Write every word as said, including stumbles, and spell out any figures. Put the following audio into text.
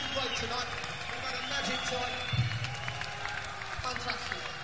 great tonight. We've had a magic time. Fantastic.